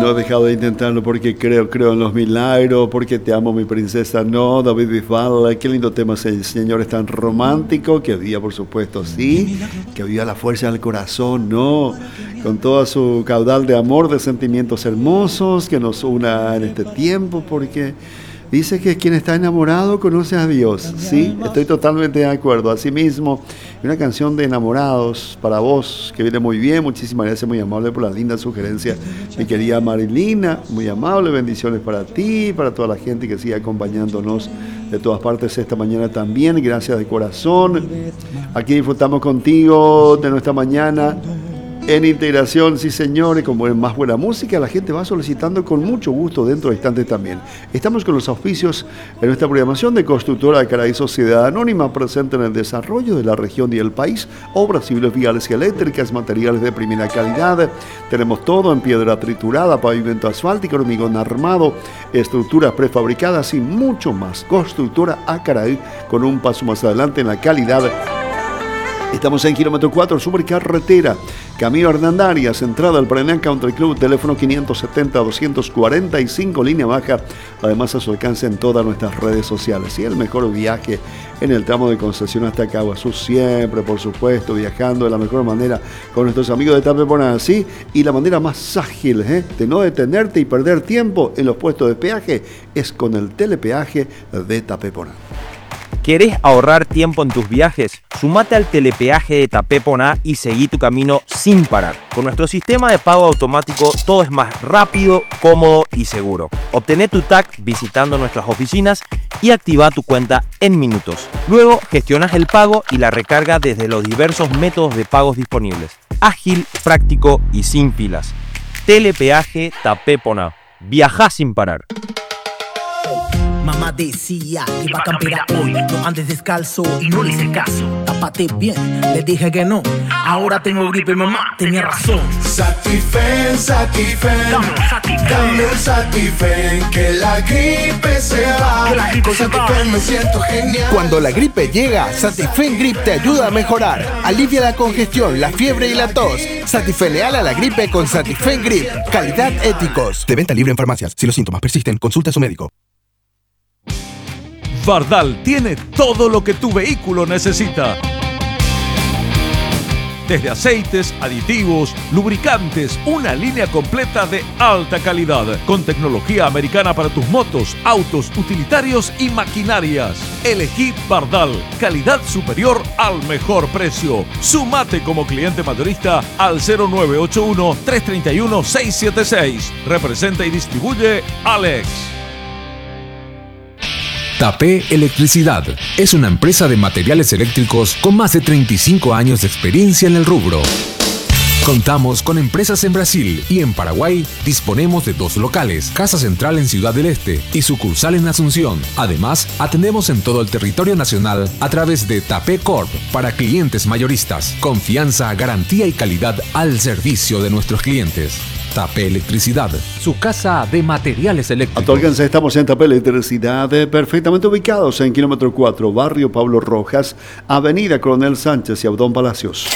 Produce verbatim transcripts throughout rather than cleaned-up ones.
no he dejado de intentarlo porque creo, creo en los milagros, porque te amo mi princesa, no, David Bisbal, qué lindo tema, el Señor es tan romántico, que había por supuesto sí, que había la fuerza del corazón, no, con toda su caudal de amor, de sentimientos hermosos que nos una en este tiempo, porque dice que quien está enamorado conoce a Dios, sí, estoy totalmente de acuerdo. Asimismo, una canción de enamorados para vos que viene muy bien, muchísimas gracias, muy amable por la linda sugerencia, mi querida Marilina, muy amable, bendiciones para ti, para toda la gente que sigue acompañándonos de todas partes esta mañana también, gracias de corazón. Aquí disfrutamos contigo de nuestra mañana en integración, sí señores, como es más buena música, la gente va solicitando con mucho gusto dentro de instantes también. Estamos con los auspicios en nuestra programación de Constructora Acaray Sociedad Anónima, presente en el desarrollo de la región y el país, obras civiles, viales y eléctricas, materiales de primera calidad, tenemos todo en piedra triturada, pavimento asfáltico, hormigón armado, estructuras prefabricadas y mucho más. Constructora Acaray, con un paso más adelante en la calidad. Estamos en kilómetro cuatro, supercarretera, Camino Hernandarias, entrada al Paraná Country Club, teléfono quinientos setenta, doscientos cuarenta y cinco, línea baja, además a su alcance en todas nuestras redes sociales. Y el mejor viaje en el tramo de Concepción hasta Caguazú, siempre, por supuesto, viajando de la mejor manera con nuestros amigos de Tape Poná, así, y la manera más ágil ¿eh? de no detenerte y perder tiempo en los puestos de peaje es con el telepeaje de Tape Poná. ¿Querés ahorrar tiempo en tus viajes? Sumate al telepeaje de Tape Poná y seguí tu camino sin parar. Con nuestro sistema de pago automático todo es más rápido, cómodo y seguro. Obtené tu T A C visitando nuestras oficinas y activa tu cuenta en minutos. Luego gestionas el pago y la recarga desde los diversos métodos de pagos disponibles. Ágil, práctico y sin filas. Telepeaje Tape Poná. Viajá sin parar. Mamá decía que iba a campear hoy, no andes descalzo y no le hice caso. Tápate bien, le dije que no. Ahora tengo gripe, mamá tenía razón. Satifen, Satifen, dame un Satifen, que la gripe se va. Con Satifen me siento genial. Cuando la gripe llega, Satifen Grip te ayuda a mejorar. Alivia la congestión, la fiebre y la tos. Satifeneal a la gripe con Satifen Grip. Calidad Éticos. De venta libre en farmacias. Si los síntomas persisten, consulta a su médico. Fardal tiene todo lo que tu vehículo necesita. Desde aceites, aditivos, lubricantes, una línea completa de alta calidad, con tecnología americana para tus motos, autos, utilitarios y maquinarias. Elegí Fardal, calidad superior al mejor precio. Sumate como cliente mayorista al cero nueve ocho uno, tres tres uno, seis siete seis. Representa y distribuye Alex. Tapé Electricidad es una empresa de materiales eléctricos con más de treinta y cinco años de experiencia en el rubro. Contamos con empresas en Brasil y en Paraguay. Disponemos de dos locales, Casa Central en Ciudad del Este y sucursal en Asunción. Además, atendemos en todo el territorio nacional a través de Tapé Corp para clientes mayoristas. Confianza, garantía y calidad al servicio de nuestros clientes. Tapé Electricidad, su casa de materiales eléctricos. A tu alcance estamos en Tapé Electricidad, perfectamente ubicados en kilómetro cuatro, barrio Pablo Rojas, avenida Coronel Sánchez y Abdón Palacios.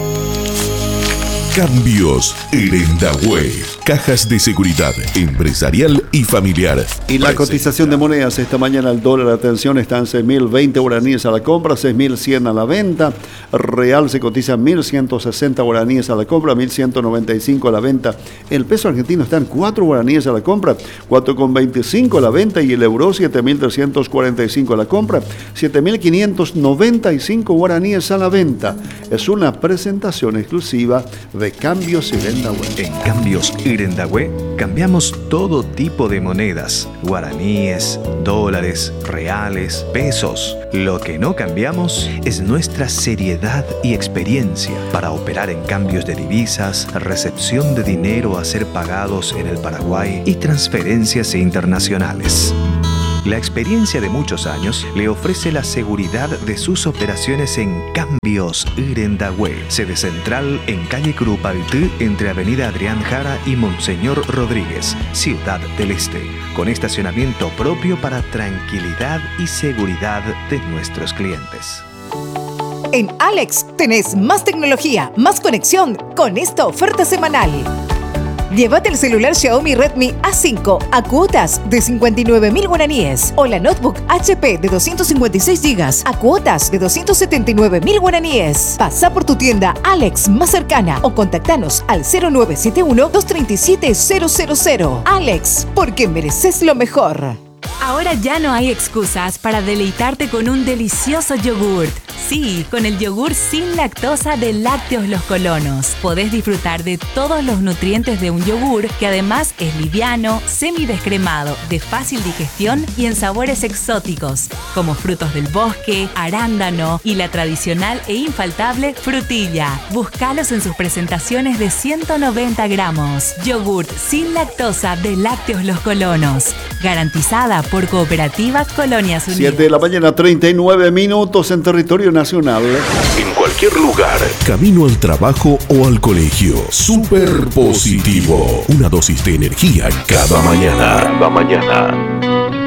Cambios Irendahue. Cajas de seguridad empresarial y familiar. Y la cotización de monedas esta mañana, el dólar, atención, está en seis mil veinte guaraníes a la compra, seis mil cien a la venta. Real se cotiza mil ciento sesenta guaraníes a la compra, mil ciento noventa y cinco a la venta. El peso argentino está en cuatro guaraníes a la compra, cuatro con veinticinco a la venta. Y el euro siete mil trescientos cuarenta y cinco a la compra, siete mil quinientos noventa y cinco guaraníes a la venta. Es una presentación exclusiva de Cambios Irendahue. En Cambios Irendahue cambiamos todo tipo de monedas: guaraníes, dólares, reales, pesos. Lo que no cambiamos es nuestra seriedad y experiencia para operar en cambios de divisas, recepción de dinero a ser pagados en el Paraguay y transferencias internacionales. La experiencia de muchos años le ofrece la seguridad de sus operaciones en Cambios Irendahue, sede central en calle Curupaytí, entre avenida Adrián Jara y Monseñor Rodríguez, Ciudad del Este, con estacionamiento propio para tranquilidad y seguridad de nuestros clientes. En Alex tenés más tecnología, más conexión con esta oferta semanal. Llévate el celular Xiaomi Redmi A cinco a cuotas de cincuenta y nueve mil guaraníes o la notebook H P de doscientos cincuenta y seis gigas a cuotas de doscientos setenta y nueve mil guaraníes. Pasa por tu tienda Alex más cercana o contactanos al cero nueve siete uno, dos tres siete, cero cero cero. Alex, porque mereces lo mejor. Ahora ya no hay excusas para deleitarte con un delicioso yogurt. Sí, con el yogur sin lactosa de Lácteos Los Colonos. Podés disfrutar de todos los nutrientes de un yogur que además es liviano, semidescremado, de fácil digestión y en sabores exóticos, como frutos del bosque, arándano y la tradicional e infaltable frutilla. Búscalos en sus presentaciones de ciento noventa gramos. Yogurt sin lactosa de Lácteos Los Colonos. Garantizada por Cooperativa Colonias Unidas. siete de la mañana, treinta y nueve minutos en territorio nacional. En cualquier lugar, camino al trabajo o al colegio. Super positivo. Una dosis de energía cada mañana. Cada mañana.